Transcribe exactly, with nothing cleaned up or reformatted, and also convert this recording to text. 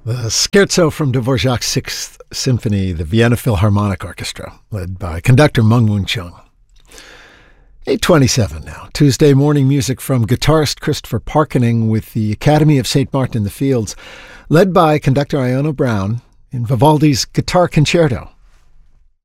The Scherzo from Dvorak's Sixth Symphony, the Vienna Philharmonic Orchestra, led by conductor Meng Moon Chung. eight twenty-seven now. Tuesday morning music from guitarist Christopher Parkening with the Academy of Saint Martin in the Fields, led by conductor Iona Brown in Vivaldi's Guitar Concerto.